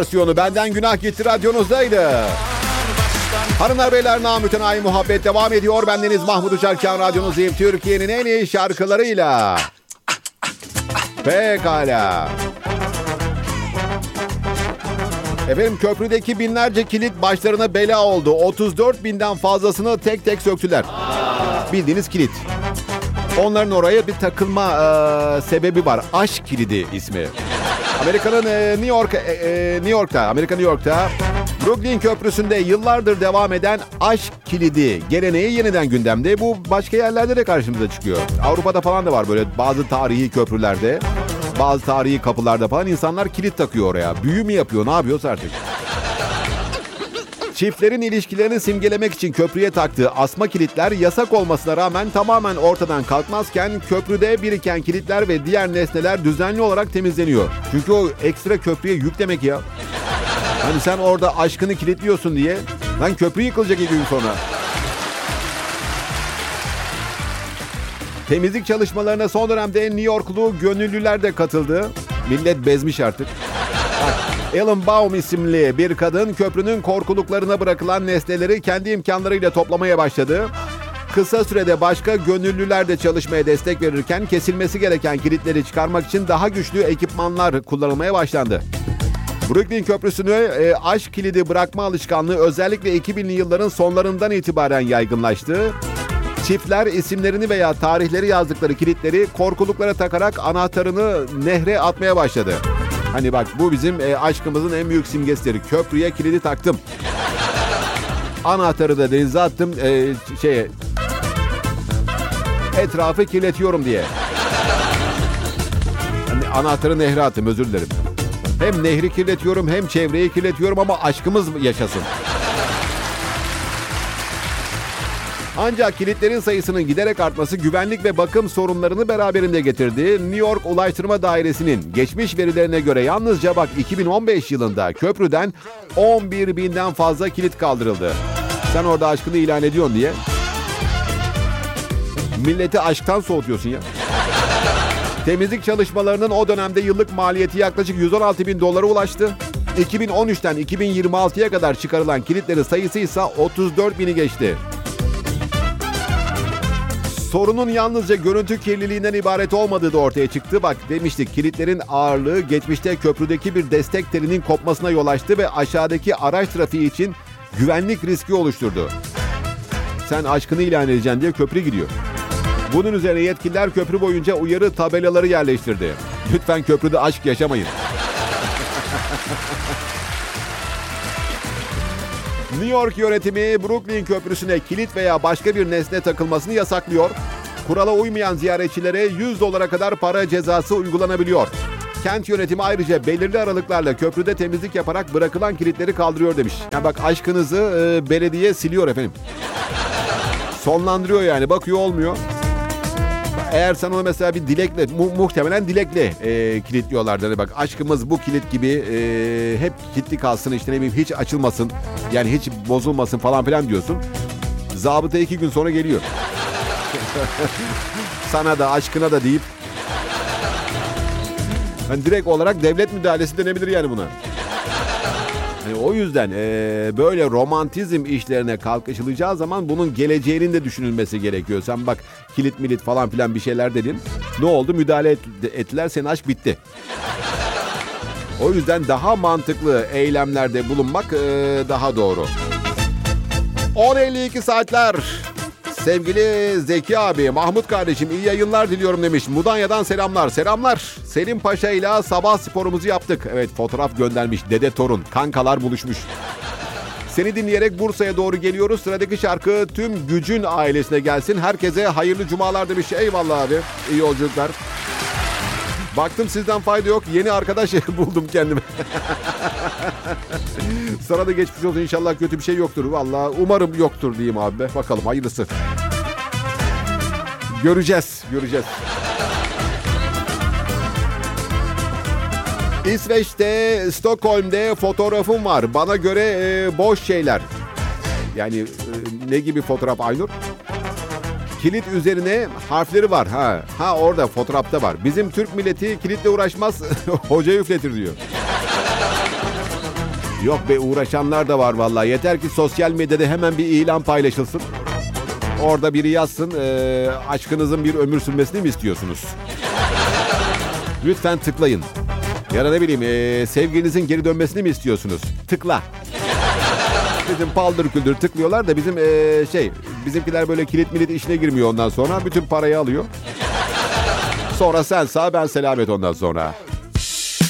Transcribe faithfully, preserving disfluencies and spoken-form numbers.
Benden günah gitti radyonuzdaydı. Hanımlar beyler, namütenayi muhabbet devam ediyor. Bendeniz Mahmut Uçarken, radyonuzdayım. Türkiye'nin en iyi şarkılarıyla. Pekala. Efendim, köprüdeki binlerce kilit başlarına bela oldu. otuz dört binden fazlasını tek tek söktüler. Bildiğiniz kilit. Onların oraya bir takılma e, sebebi var. Aşk kilidi ismi. Amerika'nın e, New York, e, e, New York'ta, Amerika New York'ta Brooklyn Köprüsü'nde yıllardır devam eden aşk kilidi geleneği yeniden gündemde. Bu başka yerlerde de karşımıza çıkıyor. Avrupa'da falan da var böyle bazı tarihi köprülerde, bazı tarihi kapılarda falan insanlar kilit takıyor oraya. Büyü mü yapıyor, ne yapıyorsa artık. Çiftlerin ilişkilerini simgelemek için köprüye taktığı asma kilitler yasak olmasına rağmen tamamen ortadan kalkmazken köprüde biriken kilitler ve diğer nesneler düzenli olarak temizleniyor. Çünkü o ekstra köprüye yük demek ya. Hani sen orada aşkını kilitliyorsun diye lan köprü yıkılacak iki gün sonra. Temizlik çalışmalarına son dönemde New Yorklu gönüllüler de katıldı. Millet bezmiş artık. Ellen Baum isimli bir kadın köprünün korkuluklarına bırakılan nesneleri kendi imkanlarıyla toplamaya başladı. Kısa sürede başka gönüllüler de çalışmaya destek verirken kesilmesi gereken kilitleri çıkarmak için daha güçlü ekipmanlar kullanılmaya başlandı. Brooklyn Köprüsü'nü e, aşk kilidi bırakma alışkanlığı özellikle iki binli yılların sonlarından itibaren yaygınlaştı. Çiftler isimlerini veya tarihleri yazdıkları kilitleri korkuluklara takarak anahtarını nehre atmaya başladı. Hani bak, bu bizim e, aşkımızın en büyük simgesidir. Köprüye kilidi taktım. Anahtarı da denize attım. E, şeye, etrafı kirletiyorum diye. Hani anahtarı nehre attım, özür dilerim. Hem nehri kirletiyorum hem çevreyi kirletiyorum ama aşkımız yaşasın. Ancak kilitlerin sayısının giderek artması güvenlik ve bakım sorunlarını beraberinde getirdi. New York Ulaştırma Dairesi'nin geçmiş verilerine göre yalnızca bak iki bin on beş yılında köprüden on bir binden fazla kilit kaldırıldı. Sen orada aşkını ilan ediyorsun diye. Milleti aşktan soğutuyorsun ya. Temizlik çalışmalarının o dönemde yıllık maliyeti yaklaşık yüz on altı bin dolara ulaştı. iki bin on üçten iki bin yirmi altıya kadar çıkarılan kilitlerin sayısı ise otuz dört bini geçti. Sorunun yalnızca görüntü kirliliğinden ibaret olmadığı da ortaya çıktı. Bak demiştik, kilitlerin ağırlığı geçmişte köprüdeki bir destek telinin kopmasına yol açtı ve aşağıdaki araç trafiği için güvenlik riski oluşturdu. Sen aşkını ilan edeceksin diye köprü gidiyor. Bunun üzerine yetkililer köprü boyunca uyarı tabelaları yerleştirdi. Lütfen köprüde aşk yaşamayın. New York yönetimi Brooklyn Köprüsü'ne kilit veya başka bir nesne takılmasını yasaklıyor. Kurala uymayan ziyaretçilere yüz dolara kadar para cezası uygulanabiliyor. Kent yönetimi ayrıca belirli aralıklarla köprüde temizlik yaparak bırakılan kilitleri kaldırıyor demiş. Yani bak, aşkınızı e, belediye siliyor efendim. Sonlandırıyor yani, bakıyor olmuyor. Eğer sen onu mesela bir dilekle, mu- muhtemelen dilekle e, kilitliyorlardı. Yani bak, aşkımız bu kilit gibi e, hep kilitli kalsın, işte ne bileyim hiç açılmasın, yani hiç bozulmasın falan filan diyorsun. Zabıta iki gün sonra geliyor. Sana da aşkına da deyip. Yani direkt olarak devlet müdahalesi denebilir yani buna. Yani o yüzden e, böyle romantizm işlerine kalkışılacağı zaman bunun geleceğinin de düşünülmesi gerekiyor. Sen bak, kilit milit falan filan bir şeyler dedin. Ne oldu? Müdahale et, ettiler, senin aşk bitti. O yüzden daha mantıklı eylemlerde bulunmak e, daha doğru. on elli iki saatler. Sevgili Zeki abi, Mahmut kardeşim iyi yayınlar diliyorum demiş. Mudanya'dan selamlar. Selamlar. Selim Paşa ile sabah sporumuzu yaptık. Evet, fotoğraf göndermiş. Dede torun. Kankalar buluşmuş. Seni dinleyerek Bursa'ya doğru geliyoruz. Sıradaki şarkı tüm Gücün ailesine gelsin. Herkese hayırlı cumalar demiş. Eyvallah abi. İyi yolculuklar. Baktım sizden fayda yok. Yeni arkadaş buldum kendime. Sana da geçmiş olsun, inşallah kötü bir şey yoktur. Vallahi umarım yoktur diyeyim abi be. Bakalım, hayırlısı. Göreceğiz, göreceğiz. İsveç'te, Stockholm'de fotoğrafım var. Bana göre e, boş şeyler. Yani e, ne gibi fotoğraf Aynur? Kilit üzerine harfleri var. Ha, ha orada fotoğrafta var. Bizim Türk milleti kilitle uğraşmaz, hoca üfletir diyor. Yok be, uğraşanlar da var vallahi. Yeter ki sosyal medyada hemen bir ilan paylaşılsın. Orada biri yazsın, e, aşkınızın bir ömür sürmesini mi istiyorsunuz? Lütfen tıklayın. Ya da ne bileyim, e, sevgilinizin geri dönmesini mi istiyorsunuz? Tıkla. Bizim paldır küldür tıklıyorlar da bizim e, şey, bizimkiler böyle kilit milit işine girmiyor ondan sonra. Bütün parayı alıyor. Sonra sen sağ, ben selamet ondan sonra.